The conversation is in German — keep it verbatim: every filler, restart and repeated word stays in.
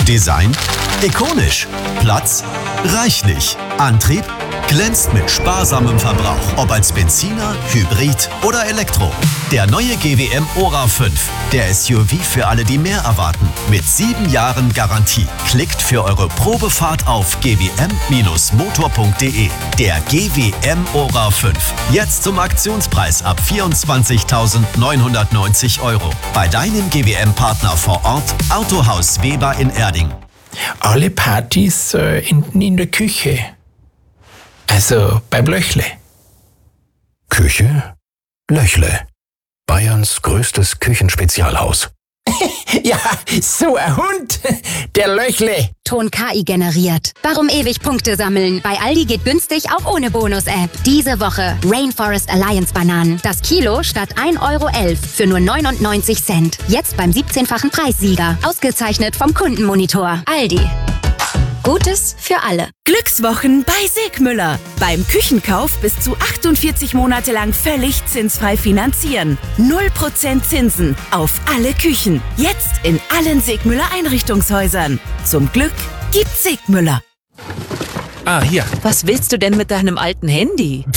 Design? Ikonisch. Platz? Reichlich. Antrieb? Glänzt mit sparsamem Verbrauch. Ob als Benziner, Hybrid oder Elektro. Der neue G W M Ora fünf. Der S U V für alle, die mehr erwarten. Mit sieben Jahren Garantie. Klickt für eure Probefahrt auf g w m Bindestrich motor punkt d e. Der G W M Ora fünf. Jetzt zum Aktionspreis ab vierundzwanzigtausendneunhundertneunzig Euro. Bei deinem G W M-Partner vor Ort, Autohaus Weber in Erding. Alle Partys äh, enden in der Küche. Also beim Löchle. Küche? Löchle. Bayerns größtes Küchenspezialhaus. Ja, so ein Hund. Der Löchle. Ton K I generiert. Warum ewig Punkte sammeln? Bei Aldi geht günstig auch ohne Bonus-App. Diese Woche Rainforest Alliance Bananen. Das Kilo statt ein Euro elf für nur neunundneunzig Cent. Jetzt beim siebzehnfachen Preissieger. Ausgezeichnet vom Kundenmonitor. Aldi. Gutes für alle. Glückswochen bei Segmüller. Beim Küchenkauf bis zu achtundvierzig Monate lang völlig zinsfrei finanzieren. null Prozent Zinsen auf alle Küchen. Jetzt in allen Segmüller Einrichtungshäusern. Zum Glück gibt's Segmüller. Ah, hier. Was willst du denn mit deinem alten Handy?